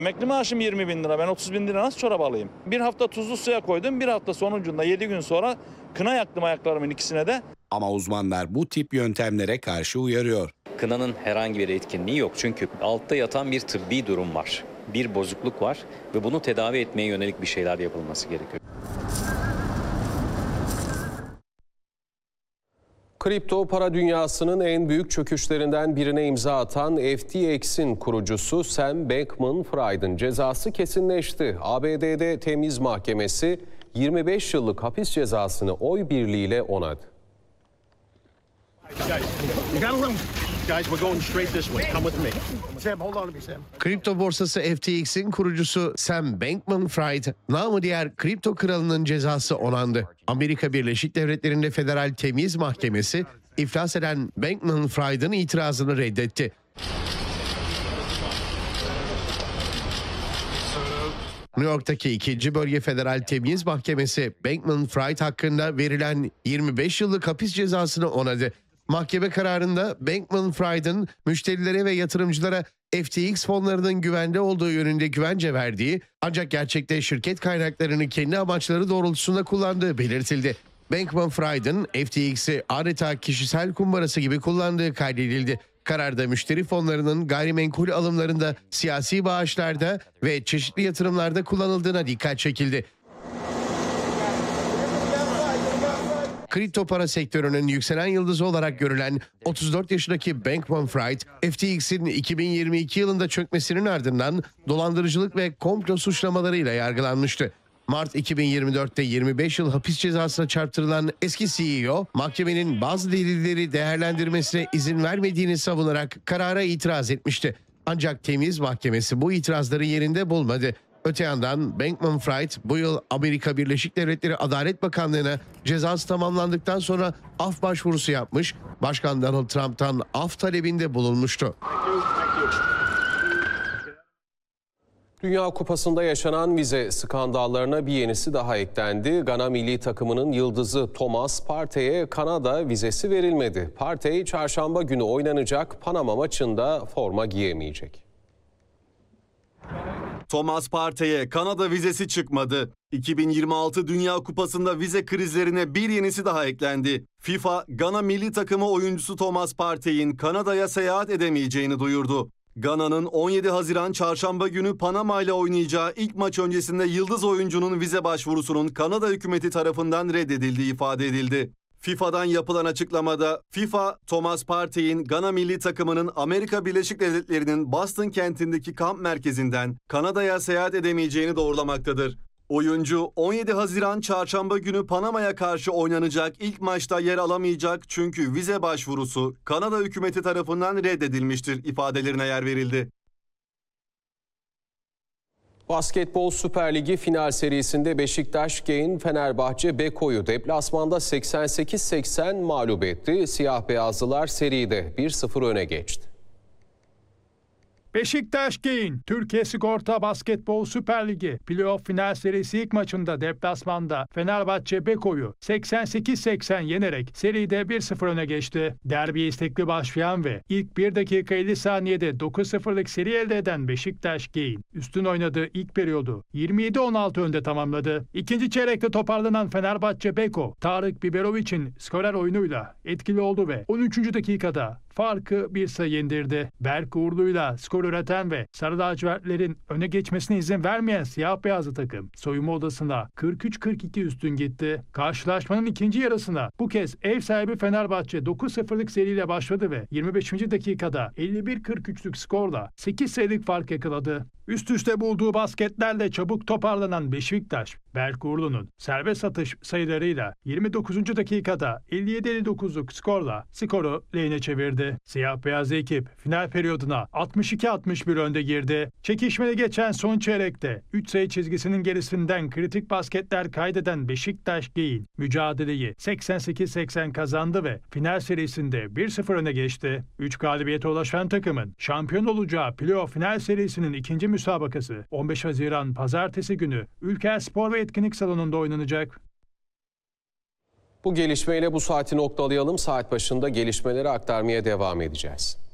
Emekli maaşım 20 bin lira. Ben 30 bin lira nasıl çorap alayım? Bir hafta tuzlu suya koydum. Bir hafta sonucunda 7 gün sonra kına yaktım ayaklarımın ikisine de. Ama uzmanlar bu tip yöntemlere karşı uyarıyor. Kınanın herhangi bir etkinliği yok. Çünkü altta yatan bir tıbbi durum var. Bir bozukluk var ve bunu tedavi etmeye yönelik bir şeyler yapılması gerekiyor. Kripto para dünyasının en büyük çöküşlerinden birine imza atan FTX'in kurucusu Sam Bankman-Fried'in cezası kesinleşti. ABD'de Temiz Mahkemesi 25 yıllık hapis cezasını oy birliğiyle onadı. Kripto borsası FTX'in kurucusu Sam Bankman-Fried, namı diğer kripto kralının cezası onandı. Amerika Birleşik Devletleri'nde Federal Temiz Mahkemesi, iflas eden Bankman-Fried'in itirazını reddetti. New York'taki 2. Bölge Federal Temiz Mahkemesi, Bankman-Fried hakkında verilen 25 yıllık hapis cezasını onadı. Mahkeme kararında Bankman-Fried'in müşterilere ve yatırımcılara FTX fonlarının güvende olduğu yönünde güvence verdiği, ancak gerçekte şirket kaynaklarını kendi amaçları doğrultusunda kullandığı belirtildi. Bankman-Fried'in FTX'i adeta kişisel kumbarası gibi kullandığı kaydedildi. Kararda müşteri fonlarının gayrimenkul alımlarında, siyasi bağışlarda ve çeşitli yatırımlarda kullanıldığına dikkat çekildi. Kripto para sektörünün yükselen yıldızı olarak görülen 34 yaşındaki Bankman-Fried, FTX'in 2022 yılında çökmesinin ardından dolandırıcılık ve komplo suçlamalarıyla yargılanmıştı. Mart 2024'te 25 yıl hapis cezasına çarptırılan eski CEO, mahkemenin bazı delilleri değerlendirmesine izin vermediğini savunarak karara itiraz etmişti. Ancak Temiz Mahkemesi bu itirazları yerinde bulmadı. Öte yandan Bankman-Fried bu yıl Amerika Birleşik Devletleri Adalet Bakanlığı'na cezası tamamlandıktan sonra af başvurusu yapmış, Başkan Donald Trump'tan af talebinde bulunmuştu. Dünya Kupası'nda yaşanan vize skandallarına bir yenisi daha eklendi. Gana milli takımının yıldızı Thomas Partey'e Kanada vizesi verilmedi. Partey çarşamba günü oynanacak Panama maçında forma giyemeyecek. Thomas Partey'e Kanada vizesi çıkmadı. 2026 Dünya Kupası'nda vize krizlerine bir yenisi daha eklendi. FIFA, Gana milli takımı oyuncusu Thomas Partey'in Kanada'ya seyahat edemeyeceğini duyurdu. Gana'nın 17 Haziran çarşamba günü Panama ile oynayacağı ilk maç öncesinde yıldız oyuncunun vize başvurusunun Kanada hükümeti tarafından reddedildiği ifade edildi. FIFA'dan yapılan açıklamada FIFA, Thomas Partey'in Gana milli takımının Amerika Birleşik Devletleri'nin Boston kentindeki kamp merkezinden Kanada'ya seyahat edemeyeceğini doğrulamaktadır. Oyuncu 17 Haziran çarşamba günü Panama'ya karşı oynanacak ilk maçta yer alamayacak çünkü vize başvurusu Kanada hükümeti tarafından reddedilmiştir ifadelerine yer verildi. Basketbol Süper Ligi final serisinde Beşiktaş Fenerbahçe Beko'yu deplasmanda 88-80 mağlup etti. Siyah beyazlılar seride 1-0 öne geçti. Beşiktaş Türkiye Sigorta Basketbol Süper Ligi playoff final serisi ilk maçında deplasmanda Fenerbahçe Beko'yu 88-80 yenerek seride 1-0 öne geçti. Derbi istekli başlayan ve ilk 1 dakika 50 saniyede 9-0'lık seri elde eden Beşiktaş üstün oynadığı ilk periyodu 27-16 önde tamamladı. İkinci çeyrekte toparlanan Fenerbahçe Beko, Tarık Biberovic'in skorer oyunuyla etkili oldu ve 13. dakikada farkı bir sayı indirdi. Berk Uğurlu'yla skor üreten ve Sarı Lacivertlerin öne geçmesine izin vermeyen siyah beyazlı takım soyunma odasına 43-42 üstün gitti. Karşılaşmanın ikinci yarısına bu kez ev sahibi Fenerbahçe 9-0'lık seriyle başladı ve 25. dakikada 51-43'lük skorla 8 sayılık fark yakaladı. Üst üste bulduğu basketlerle çabuk toparlanan Beşiktaş, Berk Uğurlu'nun serbest atış sayılarıyla 29. dakikada 57-59'luk skorla skoru lehine çevirdi. Siyah beyaz ekip final periyoduna 62-61 önde girdi. Çekişmeli geçen son çeyrekte 3 sayı çizgisinin gerisinden kritik basketler kaydeden Beşiktaş mücadeleyi 88-80 kazandı ve final serisinde 1-0 öne geçti. 3 galibiyete ulaşan takımın şampiyon olacağı playoff final serisinin ikinci müsabakası 15 Haziran Pazartesi günü Ülker Spor ve Etkinlik Salonu'nda oynanacak. Bu gelişmeyle bu saati noktalayalım. Saat başında gelişmeleri aktarmaya devam edeceğiz.